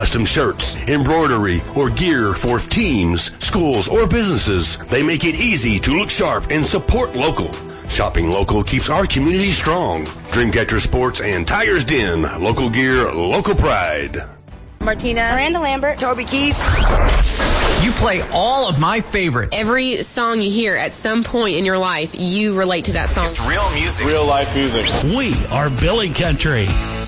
custom shirts, embroidery, or gear for teams, schools, or businesses. They make it easy to look sharp and support local. Shopping local keeps our community strong. Dreamcatcher Sports and Tiger's Den. Local gear, local pride. Martina, Miranda Lambert, Toby Keith. You play all of my favorites. Every song you hear at some point in your life, you relate to that song. It's real music. Real life music. We are Billy Country.